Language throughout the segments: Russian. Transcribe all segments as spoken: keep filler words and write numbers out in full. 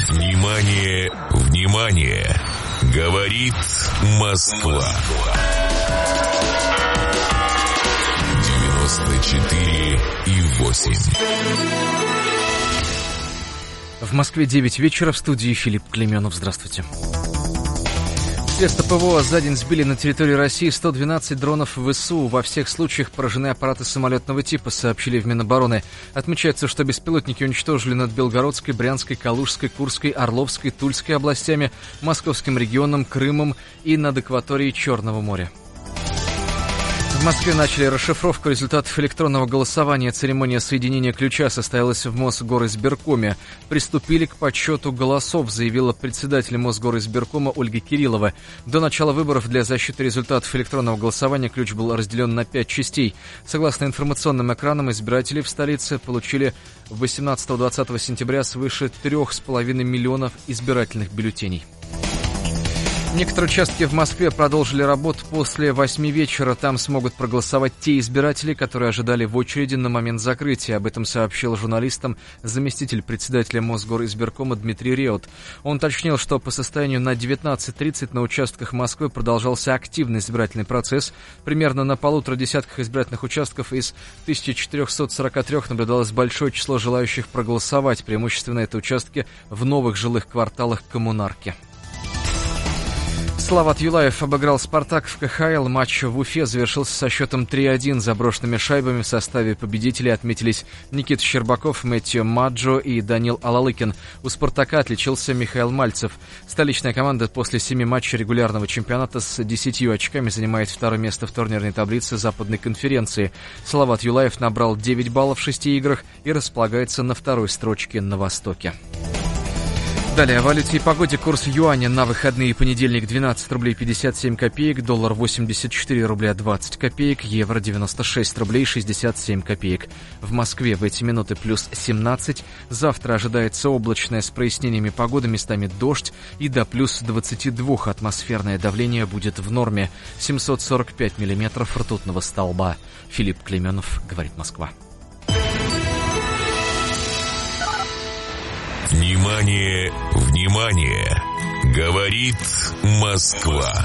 Внимание, внимание! Говорит Москва. девяносто четыре и восемь. В Москве девять вечера, в студии Филипп Клеменов. Здравствуйте. Средства ПВО за день сбили на территории России сто двенадцать дронов ВСУ. Во всех случаях поражены аппараты самолетного типа, сообщили в Минобороны. Отмечается, что беспилотники уничтожили над Белгородской, Брянской, Калужской, Курской, Орловской, Тульской областями, Московским регионом, Крымом и над акваторией Черного моря. В Москве начали расшифровку результатов электронного голосования. Церемония соединения ключа состоялась в Мосгоризбиркоме. Приступили к подсчету голосов, заявила председатель Мосгоризбиркома Ольга Кириллова. До начала выборов для защиты результатов электронного голосования ключ был разделен на пять частей. Согласно информационным экранам, избиратели в столице получили восемнадцатого-двадцатого сентября свыше трех с половиной миллионов избирательных бюллетеней. Некоторые участки в Москве продолжили работу после восьми вечера. Там смогут проголосовать те избиратели, которые ожидали в очереди на момент закрытия. Об этом сообщил журналистам заместитель председателя Мосгоризбиркома Дмитрий Реут. Он уточнил, что по состоянию на девятнадцать тридцать на участках Москвы продолжался активный избирательный процесс. Примерно на полутора десятках избирательных участков из тысячи четырехсот сорока трёх наблюдалось большое число желающих проголосовать. Преимущественно это участки в новых жилых кварталах Коммунарки. Салават Юлаев обыграл «Спартак» в ка ха эл. Матч в Уфе завершился со счетом три один. Заброшенными шайбами в составе победителей отметились Никита Щербаков, Мэтью Маджо и Данил Алалыкин. У «Спартака» отличился Михаил Мальцев. Столичная команда после семи матчей регулярного чемпионата с десятью очками занимает второе место в турнирной таблице Западной конференции. Салават Юлаев набрал девять баллов в шести играх и располагается на второй строчке на Востоке. Далее о валюте и погоде. Курс юаня на выходные: понедельник двенадцать рублей пятьдесят семь копеек, доллар восемьдесят четыре рубля двадцать копеек, евро девяносто шесть рублей шестьдесят семь копеек. В Москве в эти минуты плюс семнадцать. Завтра ожидается облачная с прояснениями погоды, местами дождь, и до плюс двадцати двух. Атмосферное давление будет в норме. семьсот сорок пять миллиметров ртутного столба. Филипп Клеменов, говорит Москва. Внимание, внимание! Говорит Москва.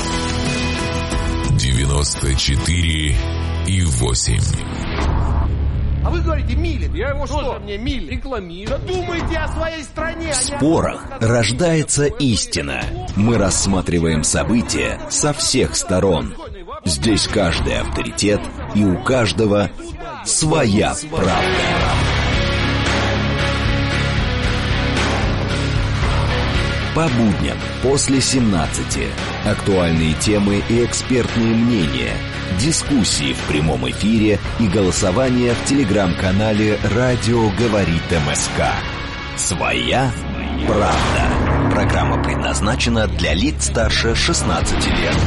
девяносто четыре и восемь. А вы говорите Милин. Я его что? Мне Милин рекламирую. Да думайте о своей стране. В спорах рождается истина. Мы рассматриваем события со всех сторон. Здесь каждый авторитет, и у каждого своя правда. По будням после семнадцати. Актуальные темы и экспертные мнения. Дискуссии в прямом эфире и голосование в телеграм-канале «Радио говорит МСК». Своя правда. Программа предназначена для лиц старше шестнадцати лет.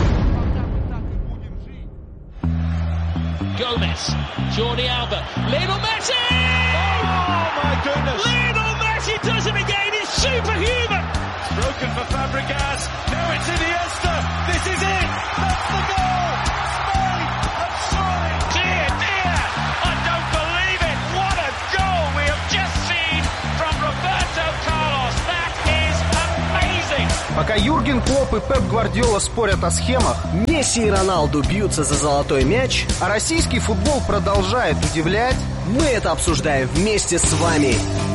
Gomez, Jordi Alba, Lionel Messi! Oh my goodness! Lionel Messi does it again. He's superhuman. Broken for Fabregas. Now it's Iniesta. This is it. That's the goal. Spain have scored. Dear, dear. I don't believe it. What a goal we have just seen from Roberto Carlos. That is amazing. Пока Юрген Клопп и Пеп Гвардиола спорят о схемах, Месси и Роналду бьются за золотой мяч, а российский футбол продолжает удивлять, мы это обсуждаем вместе с вами.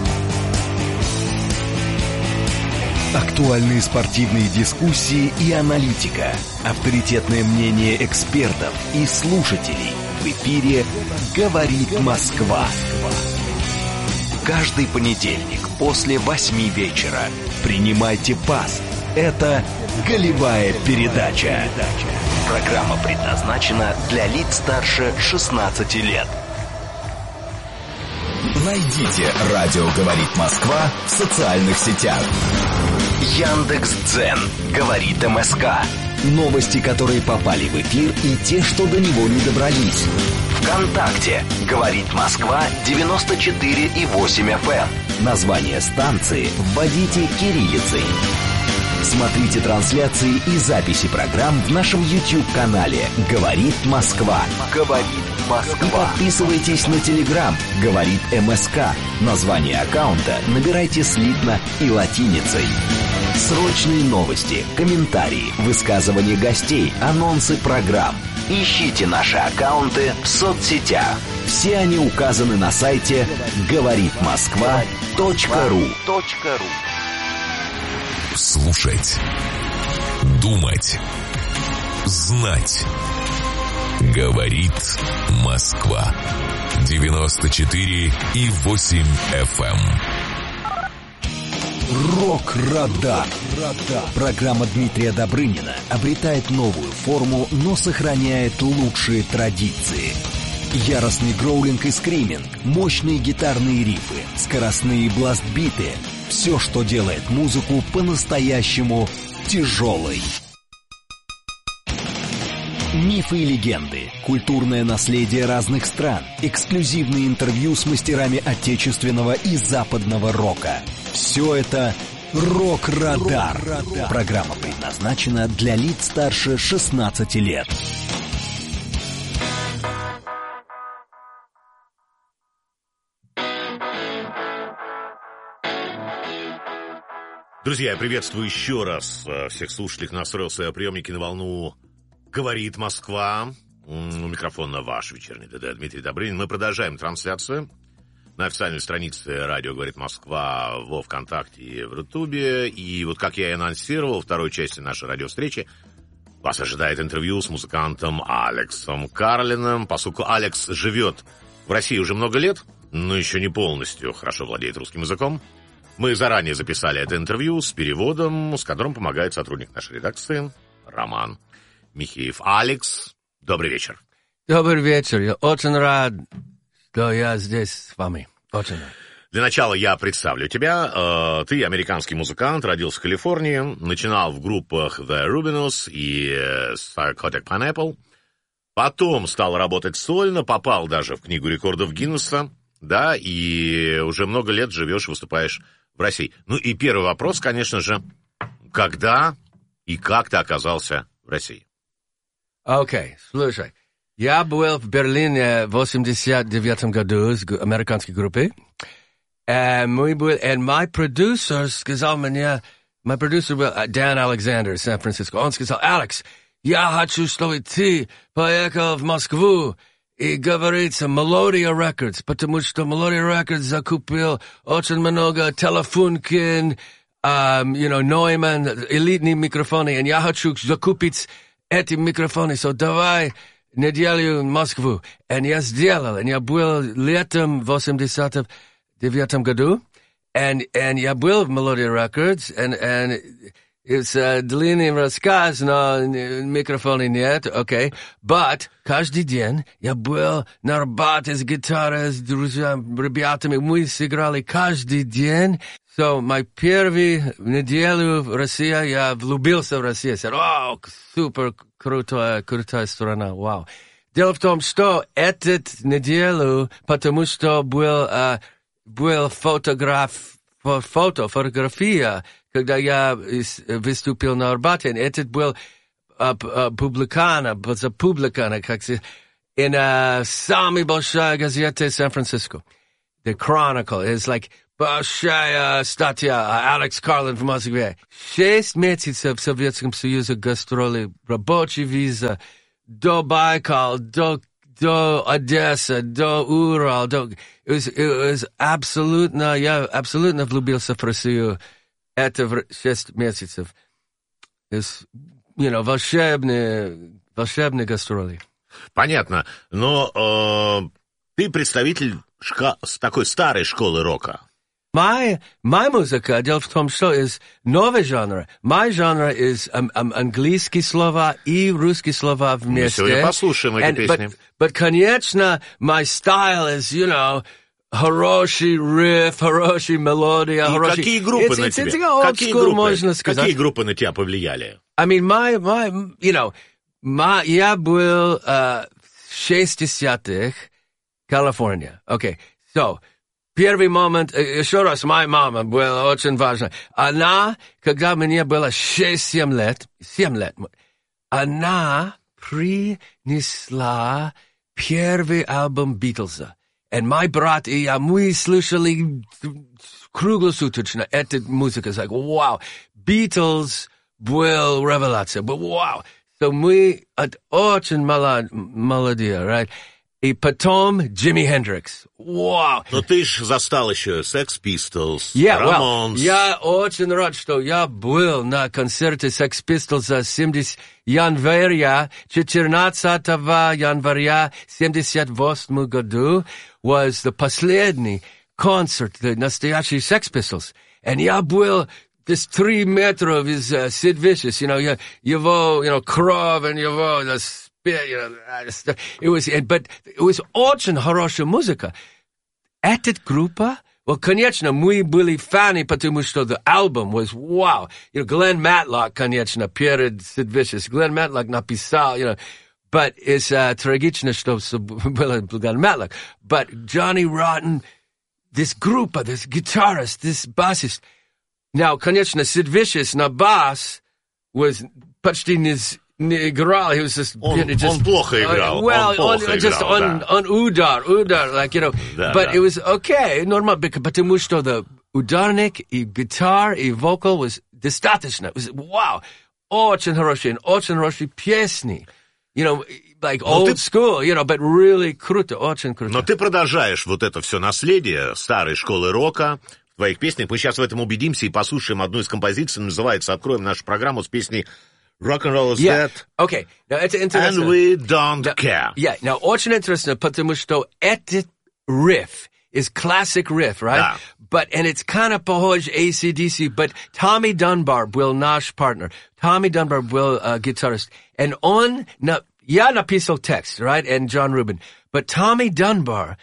Актуальные спортивные дискуссии и аналитика. Авторитетное мнение экспертов и слушателей. В эфире «Говорит Москва». Каждый понедельник после восьми вечера. Принимайте пас. Это «Голевая передача». Программа предназначена для лиц старше шестнадцати лет. Найдите «Радио говорит Москва» в социальных сетях. Яндекс.Дзен говорит МСК. Новости, которые попали в эфир, и те, что до него не добрались. ВКонтакте говорит Москва девяносто четыре и восемь эф эм. Название станции вводите кириллицей. Смотрите трансляции и записи программ в нашем YouTube-канале «Говорит Москва». «Говорит Москва. И подписывайтесь на Телеграм «Говорит МСК». Название аккаунта набирайте слитно и латиницей. Срочные новости, комментарии, высказывания гостей, анонсы программ. Ищите наши аккаунты в соцсетях. Все они указаны на сайте говорит москва точка ру. Слушать, думать, знать. Говорит Москва. девяносто четыре и восемь эф эм. Рок-радар. Программа Дмитрия Добрынина обретает новую форму, но сохраняет лучшие традиции. Яростный гроулинг и скриминг, мощные гитарные рифы, скоростные бласт-биты — все, что делает музыку по-настоящему тяжелой. Мифы и легенды, культурное наследие разных стран, эксклюзивные интервью с мастерами отечественного и западного рока. Все это «Рок-радар». Программа предназначена для лиц старше шестнадцати лет. Друзья, я приветствую еще раз всех слушателей, кто настроил свои приемники на волну «Говорит Москва». У микрофона ваш вечерний ДД Дмитрий Добрынин. Мы продолжаем трансляцию на официальной странице «Радио Говорит Москва» во ВКонтакте и в Рутубе. И вот как я и анонсировал, в второй части нашей радиовстречи вас ожидает интервью с музыкантом Алексом Карлиным. Поскольку Алекс живет в России уже много лет, но еще не полностью хорошо владеет русским языком, мы заранее записали это интервью с переводом, с которым помогает сотрудник нашей редакции Роман Михеев. Алекс, добрый вечер. Добрый вечер. Я очень рад, что я здесь с вами. Очень рад. Для начала я представлю тебя. Ты американский музыкант, родился в Калифорнии, начинал в группах The Rubinos и Psychotic Pineapple. Потом стал работать сольно, попал даже в книгу рекордов Гиннесса, да, и уже много лет живешь и выступаешь в России. Ну и первый вопрос, конечно же, когда и как ты оказался в России? Окей, okay, слушай. Я был в Берлине в восемьдесят девятом году с американской группой. И мы были, и мой продюсер сказал мне, мой продюсер был Дан Александр из Сан-Франциско. Он сказал: Алекс, я хочу, чтобы ты поехал в Москву и говорится Melodiya Records, потому что Melodiya Records закупил очень много Telefunken, um, you know, Neumann, элитные микрофоны, и я хочу закупить эти микрофоны, so давай неделю в Москву. И я сделал, и я был летом в восемьдесят девятом году, и я был в Melodiya Records, и it's a длинный рассказ, но микрофона нет, окей. Okay. But каждый день я был на работе с гитарой, с друзьями, ребятами, мы сыграли каждый день. So, мой первый неделю в России, я влюбился в Россию. Я сказал: о, супер крутая, крутая страна, вау. Дело в том, что эту неделю, потому что был, uh, был фотограф, фото, фотография, когда я выступил на Арбате, это был uh, uh, публикана, за публикана, как сказать, in uh, самой большой газете Сан-Франциско. The Chronicle is like большая статья Алекс Карлин в Москве. Шесть месяцев в Советском Союзе гастроли, рабочая виза, до Байкал, до, до Одессы, до Урал, до... It was, it was абсолютно, я абсолютно влюбился в Россию. Это в шесть месяцев. It's, you know, волшебные, волшебные гастроли. Понятно. Но э, ты представитель шка- такой старой школы рока. My, my музыка, дело в том, что is новый жанр. My genre is um, um, английские слова и русские слова вместе. Мы сегодня послушаем эти And, песни. But, but, конечно, my style is, you know, хороший риф, хороший мелодия, и хороший... какие группы it's, на it's, тебя? It's, какие, school, группы, можно сказать. какие группы на тебя повлияли? I mean, my, my, you know, my, я был uh, в шестидесятых Калифорния. Okay, so... Первый момент, еще раз, моя мама была очень важна. Она, когда мне было шесть-семь лет, семь лет, она принесла первый альбом Битлза. И мой брат и я, мы слышали круглосуточно эту музыку. It's like, wow, Beatles был революция, wow. So мы от очень молод, молодые, right? И потом Джимми Хендрикс. Вау! Но ты ж застал еще Sex Pistols, Yeah, Ramones. Well, я очень рад, что я был на концерте Sex Pistols семидесятого января, четырнадцатого января семьдесят восьмого году was the последний концерт, the настоящий Sex Pistols. And я был this three метров из uh, Sid Vicious, you know, его, you know, кровь, and его, the spit, you know, it was, but it was очень хорошая музыка. Эта группа, well, конечно, мы были фаны, потому что the album was wow. You know, Glenn Matlock, конечно, перед Sid Vicious. Glenn Matlock написал, you know, but it's uh, трагично, что было Glenn Matlock. But Johnny Rotten, this группа, this guitarist, this bassist. Now, конечно, Sid Vicious на бас was почти не, не играл. He was just, он, just, он плохо играл. Uh, well, он плохо on, играл, just on, да. on удар, удар, like, you know. Да, but да. it was okay, нормально, потому что the ударник и гитар и вокал was достаточно. It was, wow, очень хорошие, очень хорошие песни. You know, like old ты... school, you know, but really круто, очень круто. Но ты продолжаешь вот это все наследие старой школы рока в твоих песнях. Мы сейчас в этом убедимся и послушаем одну из композиций. Называется «Откроем нашу программу» с песней «Rock and Roll is yeah. Dead». Okay. Now, это интересно. And we don't now, care. Yeah. Now, очень интересно, потому что этот riff is classic riff, right? Да. But, and it's kind of похож A C D C, but Tommy Dunbar был наш партнер. Tommy Dunbar был uh, guitarist. And он, на, я написал текст, right? And John Rubin. But Tommy Dunbar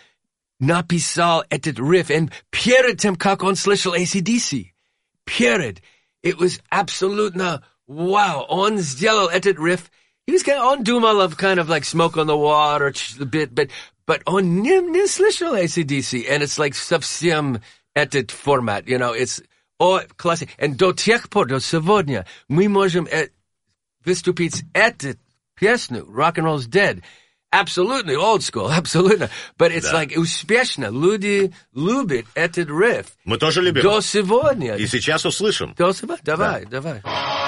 написал этот riff, and перед тем, как он слышал A C D C, перед, it was абсолютно, wow, он сделал этот riff, he was kind of, он думал of kind of like Smoke on the Water a bit, but, but он не, не слышал A C D C, and it's like совсем этот формат, you know, it's, о, классик, and до тех пор, до сегодня, мы можем э, выступить эту песню, Rock and Roll's Dead, absolutely old school, absolutely. But it's да. like успешно. Люди любят этот риф. Мы тоже любим. До сегодня. И сейчас услышим. До сегодня. Давай, да. давай.